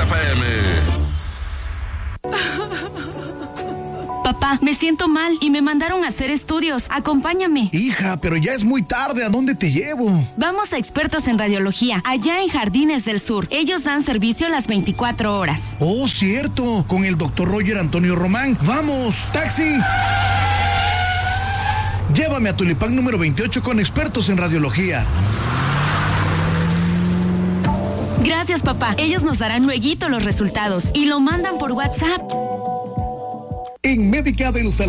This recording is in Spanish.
FM. Papá, me siento mal y me mandaron a hacer estudios. Acompáñame. Hija, pero ya es muy tarde. ¿A dónde te llevo? Vamos a Expertos en Radiología, allá en Jardines del Sur. Ellos dan servicio las 24 horas. Oh, cierto. Con el doctor Roger Antonio Román. ¡Vamos! ¡Taxi! Llévame a Tulipán número 28 con Expertos en Radiología. Gracias, papá. Ellos nos darán lueguito los resultados y lo mandan por WhatsApp. En Médica del Salvador